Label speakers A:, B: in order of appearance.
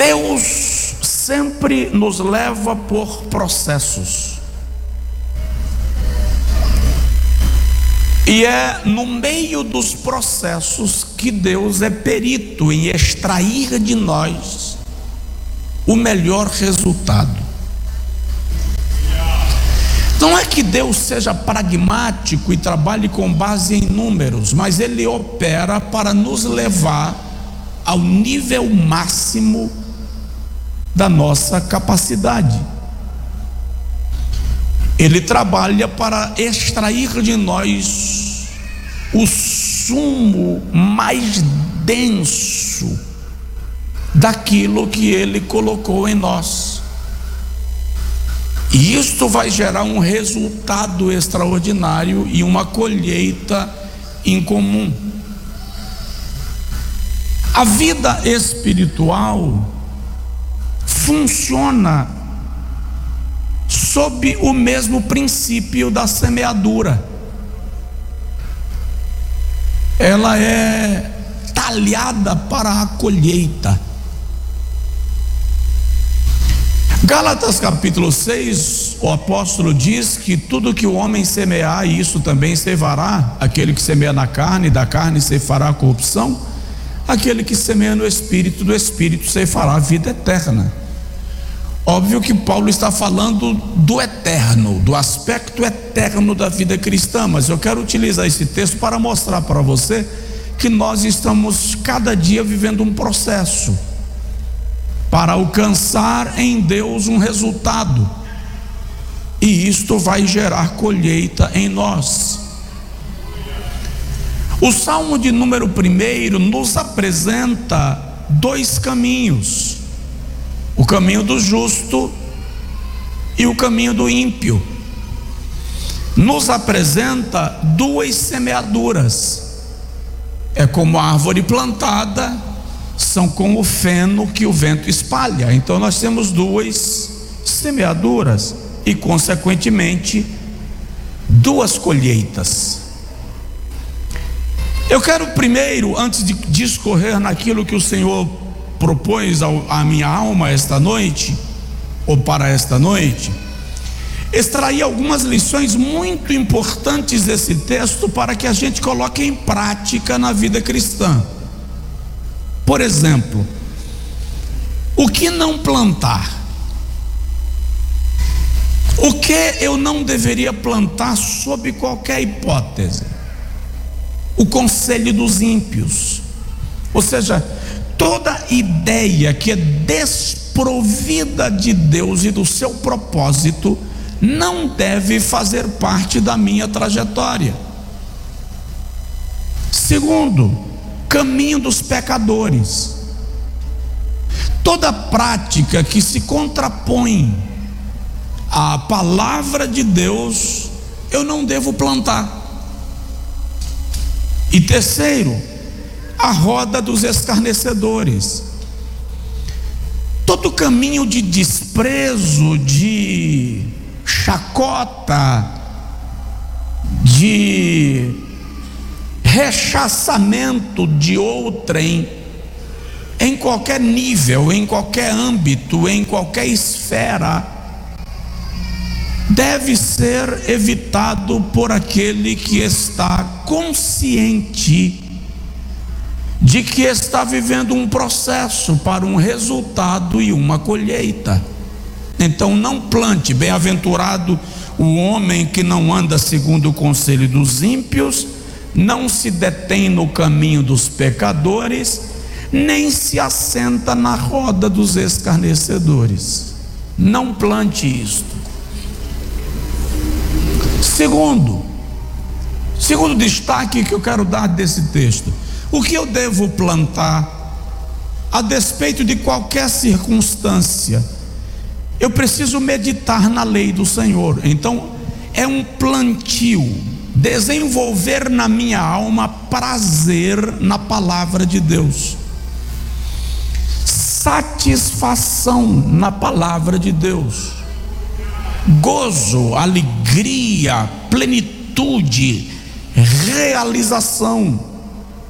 A: Deus sempre nos leva por processos. E é no meio dos processos que Deus é perito em extrair de nós o melhor resultado. Não é que Deus seja pragmático e trabalhe com base em números, mas Ele opera para nos levar ao nível máximo da nossa capacidade. Ele trabalha para extrair de nós o sumo mais denso daquilo que Ele colocou em nós. E isto vai gerar um resultado extraordinário e uma colheita incomum. A vida espiritual funciona sob o mesmo princípio da semeadura. Ela é talhada para a colheita. Gálatas capítulo 6, o apóstolo diz que tudo que o homem semear, isso também ceifará. Aquele que semeia na carne, da carne ceifará a corrupção. Aquele que semeia no Espírito, do Espírito ceifará a vida eterna. Óbvio que Paulo está falando do eterno, do aspecto eterno da vida cristã, mas eu quero utilizar esse texto para mostrar para você que nós estamos cada dia vivendo um processo para alcançar em Deus um resultado, e isto vai gerar colheita em nós. O Salmo de número 1 nos apresenta dois caminhos: o caminho do justo e o caminho do ímpio. Nos apresenta duas semeaduras. É como a árvore plantada, são como o feno que o vento espalha. Então nós temos duas semeaduras e, consequentemente, duas colheitas. Eu quero primeiro, antes de discorrer naquilo que o Senhor propôs à minha alma esta noite, ou para esta noite, extrair algumas lições muito importantes desse texto para que a gente coloque em prática na vida cristã. Por exemplo, o que não plantar? O que eu não deveria plantar sob qualquer hipótese? O conselho dos ímpios, ou seja, toda ideia que é desprovida de Deus e do seu propósito não deve fazer parte da minha trajetória. Segundo, caminho dos pecadores. Toda prática que se contrapõe à palavra de Deus, eu não devo plantar. E terceiro, a roda dos escarnecedores. Todo caminho de desprezo, de chacota, de rechaçamento de outrem, em qualquer nível, em qualquer âmbito, em qualquer esfera, deve ser evitado por aquele que está consciente de que está vivendo um processo para um resultado e uma colheita. Então não plante. Bem-aventurado o homem que não anda segundo o conselho dos ímpios, não se detém no caminho dos pecadores, nem se assenta na roda dos escarnecedores. Não plante isto. Segundo destaque que eu quero dar desse texto: o que eu devo plantar, a despeito de qualquer circunstância? Eu preciso meditar na lei do Senhor. Então é um plantio, desenvolver na minha alma prazer na palavra de Deus, satisfação na palavra de Deus, gozo, alegria, plenitude, realização.